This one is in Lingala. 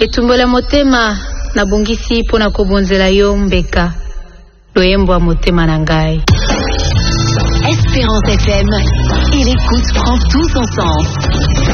etumbola motema na bongisi pona kobonzela yo mbeka loyembo motema na ngai. Espérance FM et l'écoute prend tout son sens.